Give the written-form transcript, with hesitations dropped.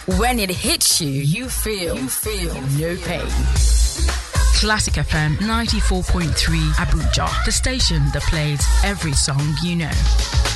When it hits you, you feel no pain. Classic FM 94.3 Abuja, the station that plays every song you know.